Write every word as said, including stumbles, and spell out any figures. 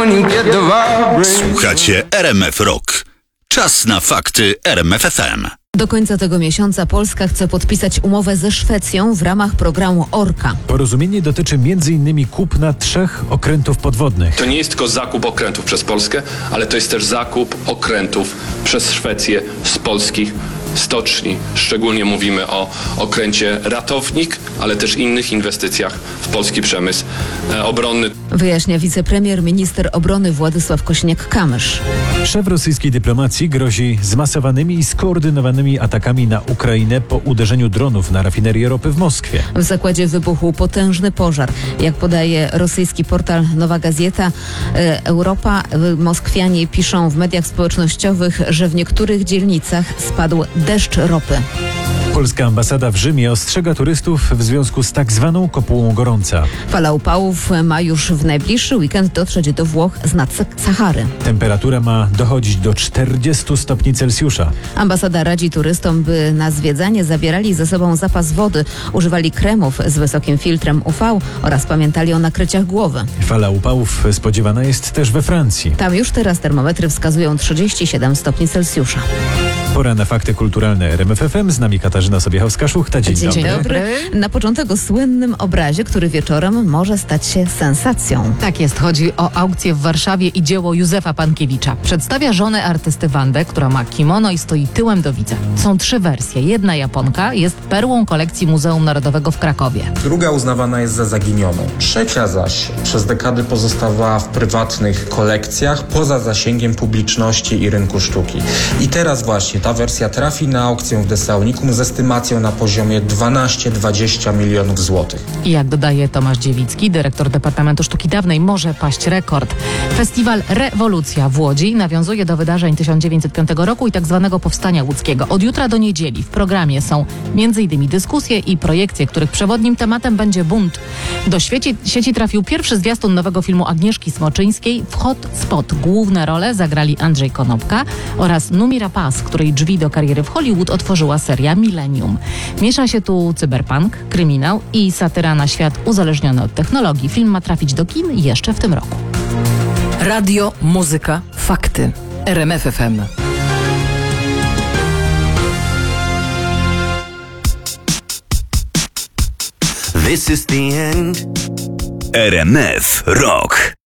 Słuchacie R M F Rock. Czas na fakty R M F F M. Do końca tego miesiąca Polska chce podpisać umowę ze Szwecją w ramach programu Orka. Porozumienie dotyczy m in kupna trzech okrętów podwodnych. To nie jest tylko zakup okrętów przez Polskę, ale to jest też zakup okrętów przez Szwecję z polskich stoczni. Szczególnie mówimy o okręcie Ratownik, ale też innych inwestycjach w polski przemysł e, obronny. Wyjaśnia wicepremier, minister obrony Władysław Kośniak-Kamysz. Szef rosyjskiej dyplomacji grozi zmasowanymi i skoordynowanymi atakami na Ukrainę po uderzeniu dronów na rafinerię ropy w Moskwie. W zakładzie wybuchł potężny pożar. Jak podaje rosyjski portal Nowa Gazeta e, Europa, e, Moskwianie piszą w mediach społecznościowych, że w niektórych dzielnicach spadł deszcz ropy. Polska ambasada w Rzymie ostrzega turystów w związku z tak zwaną kopułą gorąca. Fala upałów ma już w najbliższy weekend dotrzeć do Włoch z nad Sahary. Temperatura ma dochodzić do czterdziestu stopni Celsjusza. Ambasada radzi turystom, by na zwiedzanie zabierali ze sobą zapas wody, używali kremów z wysokim filtrem U V oraz pamiętali o nakryciach głowy. Fala upałów spodziewana jest też we Francji. Tam już teraz termometry wskazują trzydzieści siedem stopni Celsjusza. Pora na fakty kulturalne R M F F M. Z nami Katarzyna Sobiechowska-Szuchta. Dzień, Dzień dobry. dobry. Na początek o słynnym obrazie, który wieczorem może stać się sensacją. Tak jest, chodzi o aukcję w Warszawie i dzieło Józefa Pankiewicza. Przedstawia żonę artysty Wandę, która ma kimono i stoi tyłem do widza. Są trzy wersje. Jedna Japonka jest perłą kolekcji Muzeum Narodowego w Krakowie. Druga uznawana jest za zaginioną. Trzecia zaś przez dekady pozostawała w prywatnych kolekcjach poza zasięgiem publiczności i rynku sztuki. I teraz właśnie ta wersja trafi na aukcję w Dessaunikum z estymacją na poziomie dwanaście do dwudziestu milionów złotych. I jak dodaje Tomasz Dziewicki, dyrektor Departamentu Sztuki Dawnej, może paść rekord. Festiwal Rewolucja w Łodzi nawiązuje do wydarzeń tysiąc dziewięćset piątego roku i tak zwanego Powstania Łódzkiego. Od jutra do niedzieli w programie są między innymi dyskusje i projekcje, których przewodnim tematem będzie bunt. Do sieci, sieci trafił pierwszy zwiastun nowego filmu Agnieszki Smoczyńskiej w Hot Spot. Główne role zagrali Andrzej Konopka oraz Noomi Rapace, której drzwi do kariery w Hollywood otworzyła seria Millennium. Miesza się tu cyberpunk, kryminał i satyra na świat uzależniony od technologii. Film ma trafić do kin jeszcze w tym roku. Radio, muzyka, fakty. R M F F M. This is the end. R M F Rock.